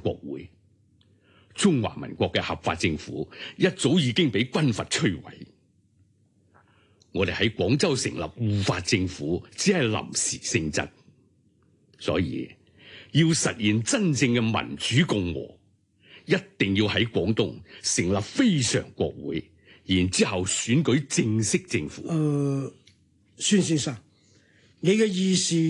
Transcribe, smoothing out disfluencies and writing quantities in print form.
國會。中華民國嘅合法政府一早已經俾軍閥摧毀。我哋喺廣州成立護法政府，只係臨時性質，所以要實現真正嘅民主共和，一定要喺廣東成立非常國會，然之後選舉正式政府。孫先生，你嘅意思